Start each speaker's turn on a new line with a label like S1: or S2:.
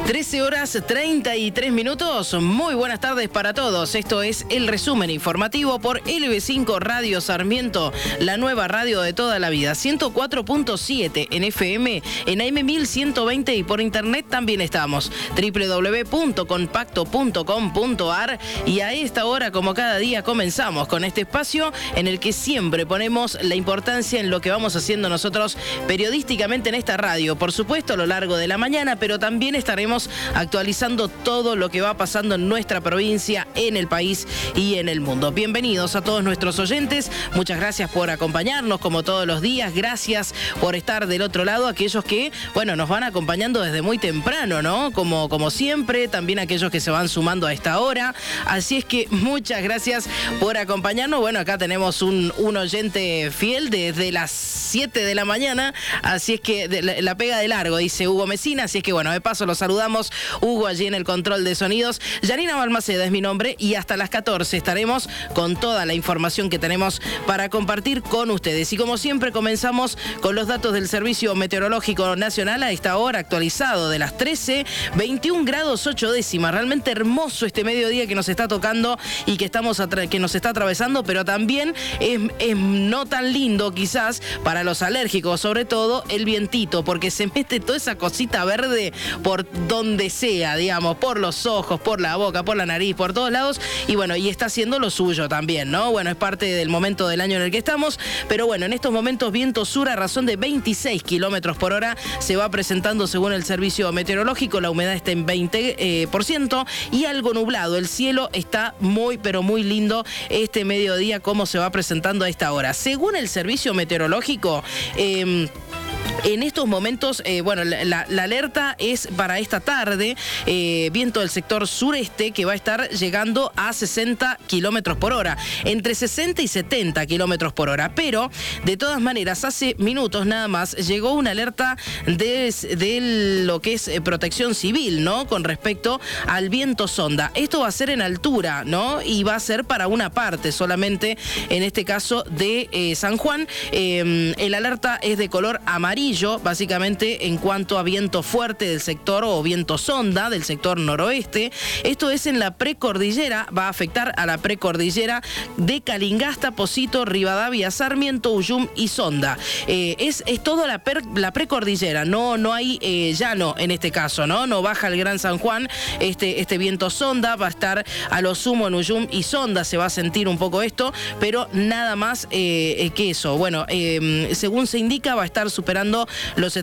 S1: 13:33. Muy buenas tardes para todos. Esto es el resumen informativo por LB5 Radio Sarmiento, la nueva radio de toda la vida. 104.7 en FM, en AM 1120 y por internet también estamos. www.compacto.com.ar. Y a esta hora, como cada día, comenzamos con este espacio en el que siempre ponemos la importancia en lo que vamos haciendo nosotros periodísticamente en esta radio. Por supuesto, a lo largo de la mañana, pero también estaremos actualizando todo lo que va pasando en nuestra provincia, en el país y en el mundo. Bienvenidos a todos nuestros oyentes, muchas gracias por acompañarnos como todos los días, gracias por estar del otro lado, aquellos que, bueno, nos van acompañando desde muy temprano, ¿no? Como siempre, también aquellos que se van sumando a esta hora, así es que muchas gracias por acompañarnos. Bueno, acá tenemos un oyente fiel desde las 7 de la mañana, así es que la pega de largo, dice Hugo Mesina, así es que bueno, de paso los saludamos. Hugo allí en el control de sonidos. Yanina Balmaceda es mi nombre y hasta las 14 estaremos con toda la información que tenemos para compartir con ustedes. Y como siempre comenzamos con los datos del Servicio Meteorológico Nacional a esta hora actualizado de las 13, 21 grados 8 décimas. Realmente hermoso este mediodía que nos está tocando y que nos está atravesando, pero también es no tan lindo quizás para los alérgicos, sobre todo el vientito, porque se mete toda esa cosita verde por donde sea, digamos, por los ojos, por la boca, por la nariz, por todos lados, y bueno, y está haciendo lo suyo también, ¿no? Bueno, es parte del momento del año en el que estamos, pero bueno, en estos momentos viento sur a razón de 26 kilómetros por hora se va presentando según el Servicio Meteorológico, la humedad está en 20% y algo nublado, el cielo está muy, pero muy lindo este mediodía, como se va presentando a esta hora. Según el Servicio Meteorológico, en estos momentos, la alerta es para esta tarde, viento del sector sureste que va a estar llegando a 60 kilómetros por hora, entre 60 y 70 kilómetros por hora, pero de todas maneras, hace minutos nada más llegó una alerta de lo que es protección civil, ¿no? Con respecto al viento sonda. Esto va a ser en altura, ¿no? Y va a ser para una parte solamente, en este caso de San Juan. El alerta es de color amarillo, básicamente en cuanto a viento fuerte del sector o viento sonda del sector noroeste. Esto es en la precordillera, va a afectar a la precordillera de Calingasta, Pocito, Rivadavia, Sarmiento, Uyum y Sonda. Es toda la precordillera, no hay llano en este caso, no baja el Gran San Juan, este viento sonda va a estar a lo sumo en Uyum y Sonda, se va a sentir un poco esto, pero nada más que eso. Bueno, según se indica, va a estar superando los